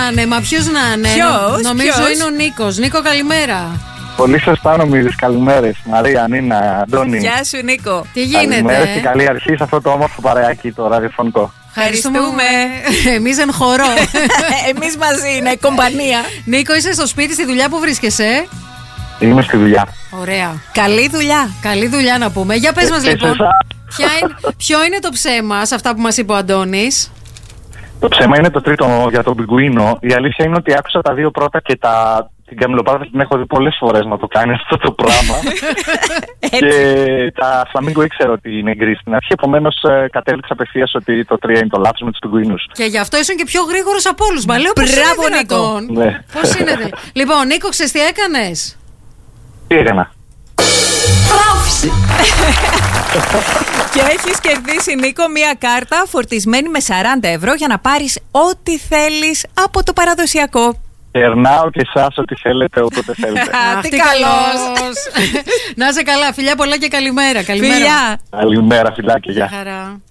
είναι, μα ποιος να είναι. Νομίζω είναι ο Νίκος. Νίκο, καλημέρα. Πολύ σωστά νομίζεις. Καλημέρες Μαρία, Νίνα, Αντώνη. Γεια σου Νίκο. Τι γίνεται? Καλημέρες και καλή αρχή σε αυτό το όμορφο παρεάκι το ραδιοφωνικό. Ευχαριστούμε. Εμείς εν χορό. Εμείς μαζί είναι κομπανία. Νίκο, είσαι στο σπίτι, στη δουλειά που βρίσκεσαι? Είμαι στη δουλειά. Ωραία. Καλή δουλειά. Καλή δουλειά να πούμε. Για πες μας λοιπόν, ποιο είναι το ψέμα σε αυτά που μας είπε ο Αντώνης? Το ψέμα είναι το τρίτο για τον πιγκουίνο. Η αλήθεια είναι ότι άκουσα τα δύο πρώτα και την καμιλοπάρδα την έχω δει πολλές φορές να το κάνει αυτό το πράγμα. Και τα φλαμίγκο ήξερα ότι είναι γκρι στην αρχή. Επομένως κατέληξα απευθείας ότι το 3 είναι το λάθος με τους πιγκουίνους. Και γι' αυτό ήσουν και πιο γρήγορος από όλους. Μα λέω πώς είναι δυνατόν? Ναι. Πώς είναι δυνατόν? Λοιπόν, Νίκο, ξέρεις τι έκανες? Τι έκανα? Και έχεις κερδίσει, Νίκο, μία κάρτα φορτισμένη με 40 ευρώ για να πάρεις ό,τι θέλεις από το παραδοσιακό. Περνάω και εσάς ό,τι θέλετε, όποτε θέλετε. Τι καλός. Να είσαι καλά, φιλιά πολλά και καλημέρα. Φιλιά. Καλημέρα, φιλάκια, γεια. Χαρά.